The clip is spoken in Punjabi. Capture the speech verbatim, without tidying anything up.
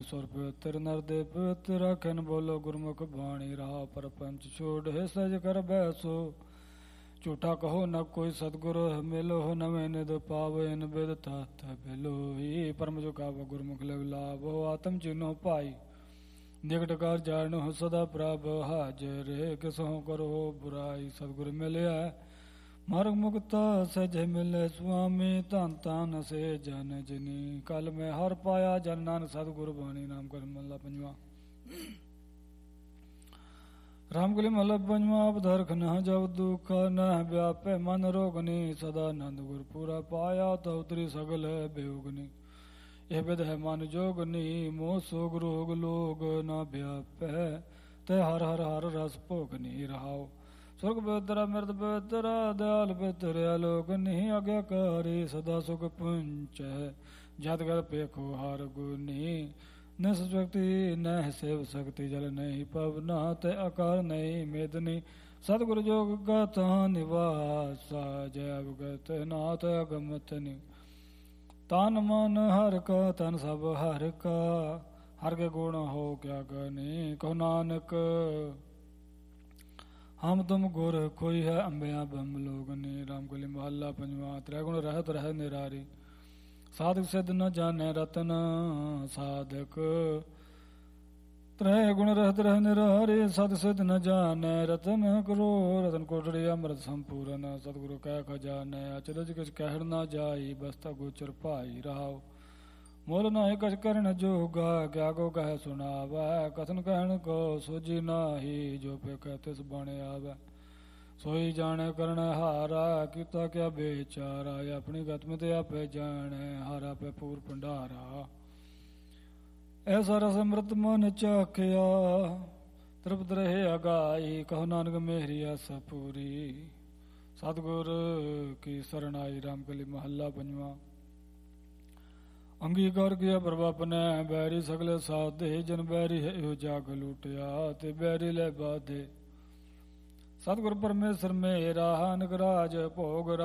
ਸੁਰ ਪਵਿੱਤਰ ਨਰ ਦੇ ਪਵਿੱਤਰ ਆਖਣ ਬੋਲੋ ਗੁਰਮੁਖ ਬਾਣੀ ਰਾਹ ਪਰਪੰਚ ਛੋੜ ਹੈ ਸਜ ਕਰ ਬੈਸੋ ਝੂਠਾ ਕਹੋ ਨ ਕੋਈ ਸਤਿਗੁਰ ਮਿਲੋ ਨਵੇਂ ਨਿਦ ਪਾਵੇ ਨ ਬਿਦ ਤਤ ਬਿਲੋਈ ਪਰਮ ਜੋ ਕਾਵ ਗੁਰਮੁਖ ਲਗ ਲਾਭ ਹੋ ਆਤਮ ਚਿਨੋ ਭਾਈ ਨਿਕਟ ਕਰ ਜਾਣੋ ਸਦਾ ਪ੍ਰਭ ਹਾਜ਼ਰ ਕਿਸੋਂ ਕਰੋ ਬੁਰਾਈ ਸਤਿਗੁਰ ਮਿਲਿਆ ਮਾਰਗ ਮੁਕਤਾ ਸਹਿਜ ਮਿਲੇ ਸੁਆਮੀ ਧੰਨ ਧੰਨ ਸੇ ਜਨ ਜਨੀ ਕਲ ਮੈਂ ਹਰ ਪਾਇਆ ਜਨ ਨਾਨਕ ਸਤਿਗੁਰ ਬਾਣੀ ਨਾਮ ਕਰ ਮਹਲਾ ਪੰਜਵਾਂ ਰਾਮ ਕਲੀ ਮਹਲਾ ਪੰਜਵਾਂ ਅਪਧਰਖ ਨ ਜਬ ਦੁਖ ਨ ਵਿਆਪੇ ਮਨ ਰੋਗਨੀ ਸਦਾ ਆਨੰਦ ਗੁਰ ਪੂਰਾ ਪਾਇਆ ਤਉ ਉਤਰੀ ਸਗਲ ਬੇਉਗਨੀ ਇਹ ਵਿਦ ਹੈ ਮਨ ਜੋਗਨੀ ਮੋਹ ਸੋਗ ਰੋਗ ਲੋਗ ਨ ਵਿਆਪੈ ਤੇ ਹਰ ਹਰ ਹਰ ਰਸ ਭੋਗਨੀ ਰਹਾਓ ਸੁਰਗ ਪਵਿੱਤਰ ਮਿਰਦ ਪਵਿੱਤਰ ਦਿਆਲ ਪਵਿੱਤਰ ਆਲੋਕ ਨਹੀਂ ਆਗਿਆਕਾਰੀ ਸਦਾ ਸੁਖ ਪੁੰਚੈ ਜਦ ਗਦ ਪੇਖੋ ਹਰ ਗੁਨੀ ਨਿਸ ਸ਼ਕਤੀ ਨਹਿ ਸੇਵ ਸਕਤੀ ਜਲ ਨਹੀਂ ਪਵਨਾ ਤੇ ਆਕਾਰ ਨਹੀਂ ਮੇਦਨੀ ਸਤਿਗੁਰ ਜੋਗ ਗਤਾ ਨਿਵਾਸਾ ਜੈ ਅਵਗਤ ਨਾਥ ਅਗਮਤ ਨੀ ਤਨ ਮਨ ਹਰ ਕਾ ਤਨ ਸਭ ਹਰ ਕਾ ਹਰ ਕੇ ਗੁਣ ਹੋ ਕਿਆ ਗਨੀ ਕਹੋ ਨਾਨਕ ਹਮ ਤੁਮ ਗੁਰ ਕੋਈ ਹੈ ਅੰਬਿਆ ਬ੍ਰਹਮ ਲੋਗਨੀ ਰਾਮ ਕਲੀ ਮਹੱਲਾ ਪੰਜਵਾਂ ਤ੍ਰੈ ਗੁਣ ਰਹਿਤ ਰਹਿ ਨਿਰਾਰੀ ਸਾਧਕ ਸਿੱਧ ਨ ਜਾਣੈ ਰਤਨ ਸਾਧਕ ਤ੍ਰੈ ਗੁਣ ਰਹਿਤ ਰਹਿ ਨਿਰਾਰੀ ਸਤ ਸਿੱਧ ਨ ਜਾਣੈ ਰਤਨ ਕਰੋ ਰਤਨ ਕੋਟੜੀ ਅੰਮ੍ਰਿਤ ਸੰਪੂਰਨ ਸਤਿਗੁਰੂ ਕਹਿ ਖਜ਼ਾਨੈ ਅਚਰਜ ਕਿਛ ਕਹਿਣ ਨਾ ਜਾਈ ਬਸਤਾ ਗੋਚਰ ਭਾਈ ਰਹਾਓ ਮੁੱਲ ਨਾਹੀ ਕਛ ਕਰਨ ਜੋਗਾ ਕਿਆ ਕੋ ਕਹਿ ਸੁਣਾਵੈ ਕਥਨ ਕਹਿਣ ਕੋ ਸੋਝੀ ਨਾਹੀ ਜੋ ਪੇਖੈ ਤਿਸ ਬਣ ਆਵੈ ਸੋਈ ਜਾਣੇ ਕਰਨ ਹਾਰਾ ਕੀਤਾ ਕਿਆ ਬੇਚਾਰਾ ਆਪਣੀ ਗਤਮ ਤੇ ਆਪੇ ਜਾਣੈ ਹਰ ਆਪੇ ਪੂਰ ਭੰਡਾਰਾ ਐਸਾ ਰਸ ਅੰਮ੍ਰਿਤ ਮਨ ਚਾਖਿਆ ਤ੍ਰਿਪਤ ਰਹੇ ਅਗਾਈ ਕਹੋ ਨਾਨਕ ਮੇਰੀ ਆਸਾ ਪੂਰੀ ਸਤਿਗੁਰ ਕੀ ਸਰਣ ਆਈ ਰਾਮ ਕਲੀ ਮਹੱਲਾ ਪੰਜਵਾਂ ਅੰਗੀਕਾਰ ਕੀਆ ਪ੍ਰਭਾਪ ਨੇ ਬੈਰੀ ਸਗਲੇ ਸਾਧੇ ਜਨ ਬੈਰੀ ਹੈ ਇਹੋ ਜਾਗ ਲੁਟਿਆ ਤੇ ਬੈਰੀ ਲੈ ਬਾਧੇ ਸਤਿਗੁਰ ਪਰਮੇਸ਼ਰ ਮੇਰਾ ਨਗਰਾਜ ਭੋਗ